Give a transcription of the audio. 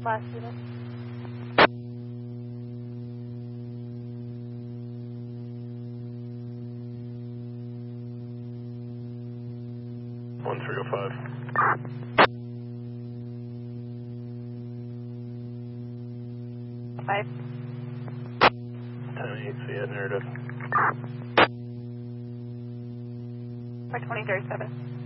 Last unit. One 305. Five. 10-8, see ya, narrative. By 2037.